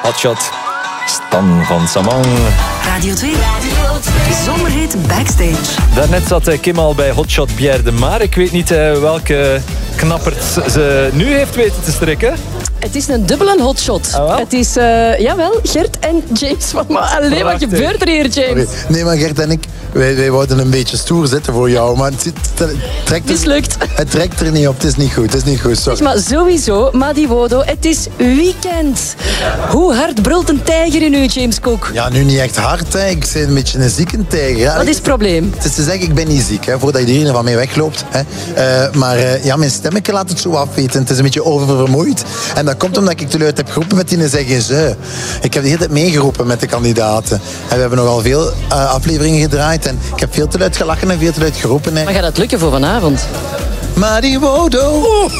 Hotshot. Stan van Samang. Radio 2. Zomerhit Backstage. Daarnet zat Kim al bij Hotshot Pierre de Maar. Ik weet niet welke knappert ze nu heeft weten te strikken. Het is een dubbele hotshot. Ah, het is, jawel, Gert en James. Allee, wat gebeurt er hier, James? Sorry. Nee, maar Gert en ik, wij wouden een beetje stoer zitten voor jou. Maar het trekt Mislukt. Het trekt er niet op. Het is niet goed. Het is niet goed. Sorry. Maar sowieso, Madiwodo, het is weekend. Hoe hard brult een tijger in u, James Cook? Ja, nu niet echt hard. Hè. Ik ben een beetje een zieke tijger. Ja, Wat is het probleem? Het is te zeggen, ik ben niet ziek, hè, voordat iedereen van mij wegloopt. Hè. Maar ja, mijn stemmetje laat het zo afweten. Het is een beetje oververmoeid. En dat komt omdat ik te luid heb geroepen met die zeggen. Ik heb de hele tijd meegeroepen met de kandidaten. En we hebben nogal veel afleveringen gedraaid. En ik heb veel te luid gelachen en veel te luid geroepen. Hè. Maar gaat dat lukken voor vanavond? Madiwodo.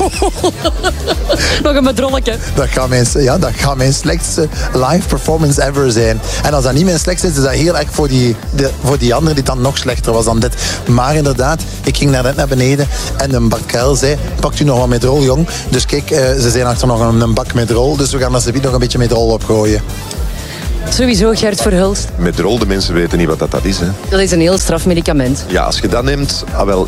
Nog een bedrolletje. Dat gaat mijn slechtste live performance ever zijn. En als dat niet mijn slechtste is, is dat heel erg voor die andere die dan nog slechter was dan dit. Maar inderdaad, ik ging net naar beneden en een bakkel zei, pakt u nog wat met rol, jong? Dus kijk, ze zijn achter nog een bak met rol, dus we gaan alsjeblieft nog een beetje met rol opgooien. Sowieso Gert Verhulst. Met rol, de mensen weten niet wat dat is. Hè. Dat is een heel straf medicament. Ja, als je dat neemt,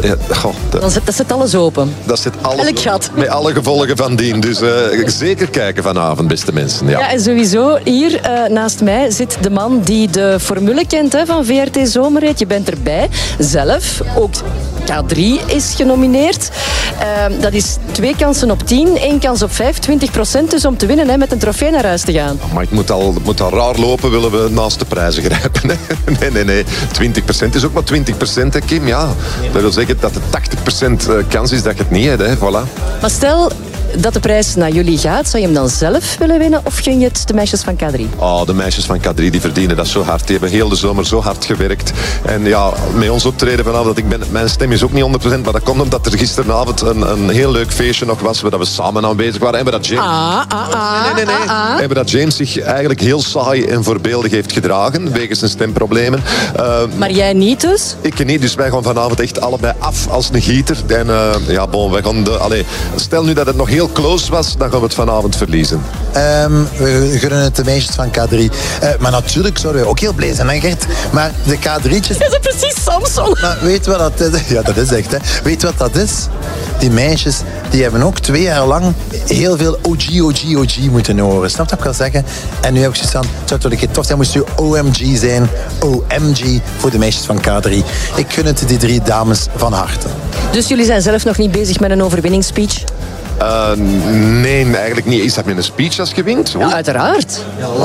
Dan zet alles open. Dat zit Elk gat. met alle gevolgen van dien. Dus zeker kijken vanavond, beste mensen. Ja. Ja, en sowieso, hier naast mij zit de man die de formule kent van VRT Zomerhit. Je bent erbij. Zelf, ook K3 is genomineerd. Dat is 2 kansen op 10, 1 kans op 5, 20% dus om te winnen, met een trofee naar huis te gaan. Maar het moet al raar lopen, willen we naast de prijzen grijpen. Hè? Nee. 20% is ook maar 20%, hè, Kim. Ja. Dat wil zeggen dat de 80% kans is dat je het niet hebt. Hè. Voilà. Maar stel dat de prijs naar jullie gaat, zou je hem dan zelf willen winnen of gun je het de meisjes van K3? Oh, de meisjes van K3 die verdienen dat zo hard. Die hebben heel de zomer zo hard gewerkt. En ja, met ons optreden vanavond, mijn stem is ook niet 100%, maar dat komt omdat er gisteravond een heel leuk feestje nog was, waar we samen aanwezig waren. En waar dat James... En waar dat James zich eigenlijk heel saai en voorbeeldig heeft gedragen, wegens zijn stemproblemen. Maar jij niet dus? Ik niet, dus wij gaan vanavond echt allebei af als een gieter. En wij gaan stel nu dat het nog heel close was, dan gaan we het vanavond verliezen. We gunnen het de meisjes van K3. Maar natuurlijk zouden wij ook heel blij zijn, hè Gert? Maar de K3'tjes... Dat is precies Samson. Maar weet je wat dat is? Ja, dat is echt, hè. Weet je wat dat is? Die meisjes, die hebben ook 2 jaar lang heel veel OG moeten horen. Snap je wat ik wil zeggen? En nu heb ik zoiets van, het zou toch een keer tof zijn, moest je OMG zijn. OMG voor de meisjes van K3. Ik gun het die 3 dames van harte. Dus jullie zijn zelf nog niet bezig met een overwinningsspeech? Nee, eigenlijk niet. Is dat met een speech als je wint? Ja, uiteraard.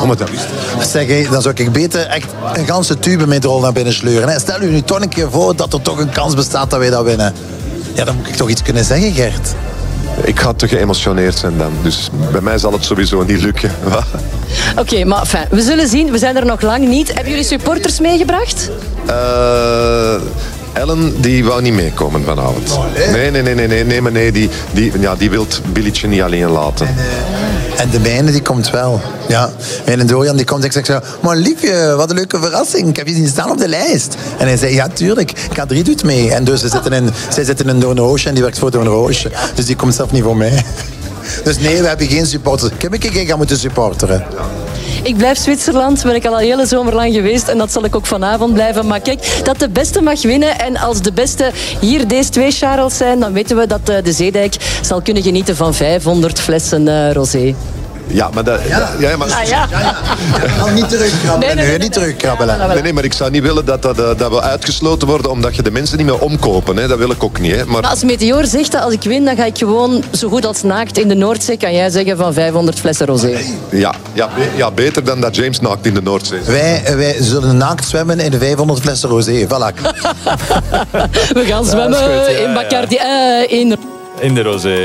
Zeg, dan zou ik beter echt een ganse tube met rol naar binnen sleuren. Hè. Stel u nu toch een keer voor dat er toch een kans bestaat dat wij dat winnen. Ja, dan moet ik toch iets kunnen zeggen, Gert. Ik ga te geëmotioneerd zijn dan. Dus bij mij zal het sowieso niet lukken. Oké, maar enfin, we zullen zien. We zijn er nog lang niet. Hebben jullie supporters meegebracht? Ellen, die wou niet meekomen vanavond. Nee, die wil Billetje niet alleen laten. En de mijne, die komt wel. Ja, mijn Dorian, die komt en ik zeg, maar liefje, wat een leuke verrassing. Ik heb je zien staan op de lijst. En hij zei, ja, tuurlijk, K3 doet mee. En dus zij zitten in Doornroosje en die werkt voor Doornroosje. Dus die komt zelf niet voor mij. Dus nee, we hebben geen supporters. Ik heb een keer gaan moeten supporteren. Ik blijf Zwitserland, ben ik al hele zomer lang geweest en dat zal ik ook vanavond blijven. Maar kijk, dat de beste mag winnen en als de beste hier deze 2 Charles zijn, dan weten we dat de Zeedijk zal kunnen genieten van 500 flessen rosé. Ja, maar dat... Niet terugkrabbelen. Nee. Niet terugkrabbelen. Nee, maar ik zou niet willen dat we uitgesloten worden omdat je de mensen niet meer omkopen. Hè. Dat wil ik ook niet. Hè. Maar als Meteor zegt dat als ik win, dan ga ik gewoon zo goed als naakt in de Noordzee, kan jij zeggen van 500 flessen rosé. Ja, beter dan dat James naakt in de Noordzee. Wij zullen naakt zwemmen in de 500 flessen rosé. Voilà. We gaan zwemmen in Bacardi. In de rosé.